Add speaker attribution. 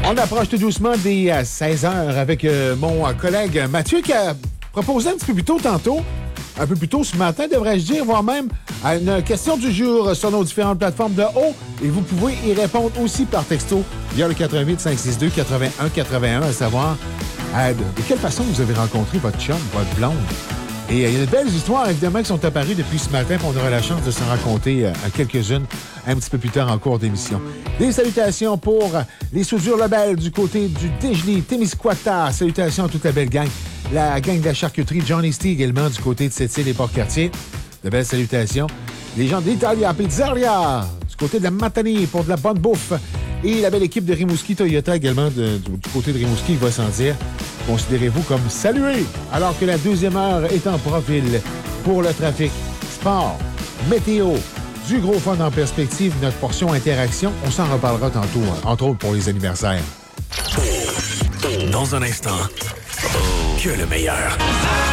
Speaker 1: On approche tout doucement des 16 heures avec mon collègue Mathieu qui a proposé un petit peu plus tôt tantôt, un peu plus tôt ce matin, devrais-je dire, voire même à une question du jour sur nos différentes plateformes de haut. Et vous pouvez y répondre aussi par texto via le 88 562 81 81, à savoir de quelle façon vous avez rencontré votre chum, votre blonde. Et il y a de belles histoires, évidemment, qui sont apparues depuis ce matin, puis on aura la chance de s'en raconter à quelques-unes un petit peu plus tard en cours d'émission. Des salutations pour les soudures Lebel du côté du Dégelé, Témiscouata. Salutations à toute la belle gang. La gang de la charcuterie Johnny Stee également du côté de Sept-Îles et Port-Cartier. De belles salutations. Les gens d'Italia Pizzeria du côté de la Matanie pour de la bonne bouffe. Et la belle équipe de Rimouski Toyota également du côté de Rimouski, il va s'en dire. Considérez-vous comme salués alors que la deuxième heure est en profil pour le trafic, sport, météo, du gros fun en perspective, notre portion interaction. On s'en reparlera tantôt, entre autres pour les anniversaires.
Speaker 2: Dans un instant, que le meilleur.